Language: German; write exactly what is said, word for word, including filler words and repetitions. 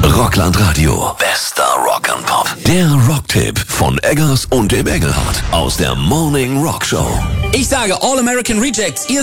Rockland Radio. Bester Rock and Pop. Der Rocktipp von Eggers und dem Engelhardt aus der Morning Rock Show. Ich sage All American Rejects, ihr